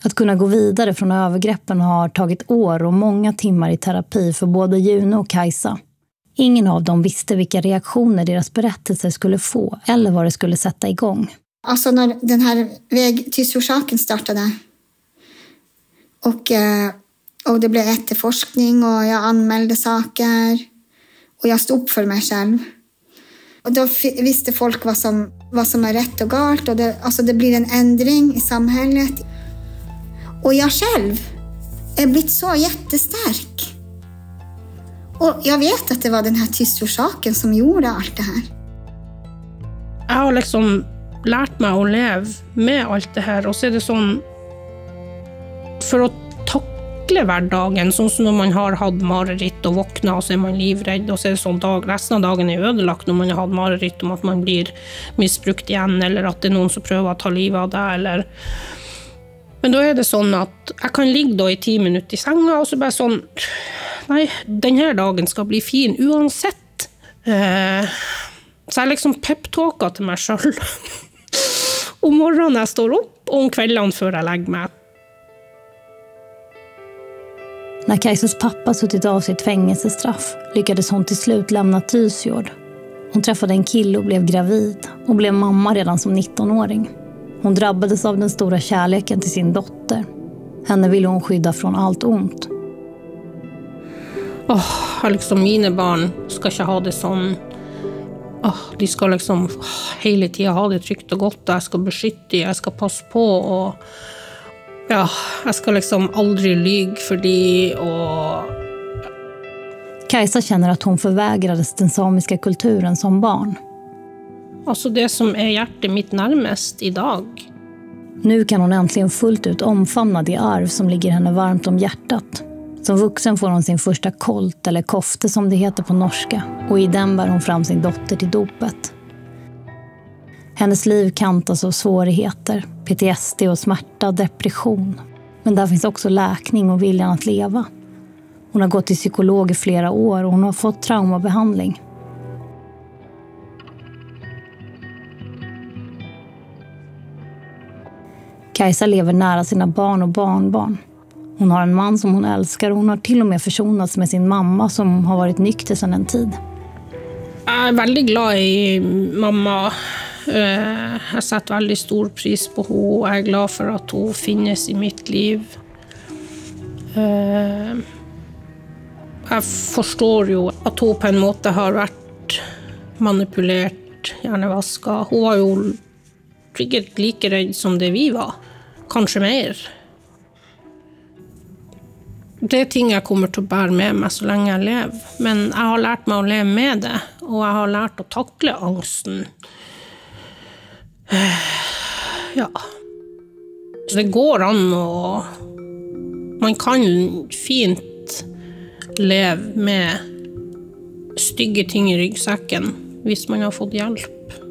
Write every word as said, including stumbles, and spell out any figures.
Att kunna gå vidare från övergreppen har tagit år och många timmar i terapi för både Juno och Kajsa. Ingen av dem visste vilka reaktioner deras berättelser skulle få eller vad det skulle sätta igång. Alltså när den här vägtystsorsaken startade och, och det blev efterforskning och jag anmälde saker och jag stod upp för mig själv. Och då visste folk vad som, vad som är rätt och galt och det, alltså det blir en ändring i samhället. Och jag själv är blivit så jättestark. Och jag vet att det var den här tystsorsaken som gjorde allt det här. Jag har liksom lärt mig att leva med allt det här. Och så är det sån, för att tackla hverdagen, sånn som när man har haft mareritt och vakna och så är man livrädd. Och så är det sån dag, resten av dagen är ödelagt när man har haft mareritt om att man blir missbrukt igen. Eller att det är någon som prövar att ta livet av det. Eller... Men då är det sån att jag kan ligga då i tio minuter i sängen och så bara sån, nej, den här dagen ska bli fin uansett. Eh, så jag liksom peptalkar till mig själv. Om morgonen jag står upp och om kvällen för jag lägger mig. När Kajsas pappa suttit av sitt fängelsestraff lyckades hon till slut lämna Tysjord. Hon träffade en kille och blev gravid och blev mamma redan som nittonåring. Hon drabbades av den stora kärleken till sin dotter. Henne ville hon skydda från allt ont. Oh, liksom mina barn ska inte ha det sån. Oh, de ska liksom oh, hela tiden ha det tryggt och gott. Jag ska beskytta, jag ska passa på och ja, jag ska liksom aldrig lyga för det och... Kajsa känner att hon förvägrades den samiska kulturen som barn. Alltså det som är hjärtat mitt närmast idag. Nu kan hon äntligen fullt ut omfamna det arv som ligger henne varmt om hjärtat. Som vuxen får hon sin första kolt eller kofte som det heter på norska. Och i den bär hon fram sin dotter till dopet. Hennes liv kantas av svårigheter, P T S D och smärta, depression. Men där finns också läkning och viljan att leva. Hon har gått till psykolog i flera år och hon har fått traumabehandling. Kajsa lever nära sina barn och barnbarn. Hon har en man som hon älskar och hon har till och med försonats med sin mamma som har varit nykter sedan en tid. Jag är väldigt glad i mamma. Jag har satt väldigt stor pris på henne. Jag är glad för att hon finns i mitt liv. Jag förstår ju att hon på en måte har varit manipulerad, hjärnevaskad. Hon var ju riktigt lika rädd som det vi var. Kanske mer. Det är ting jag kommer att bära med mig så länge jag lever. Men jag har lärt mig att leva med det. Och jag har lärt att tackla angsten. Ja. Så det går an och man kan fint leva med stygga ting i ryggsäcken hvis man har fått hjälp.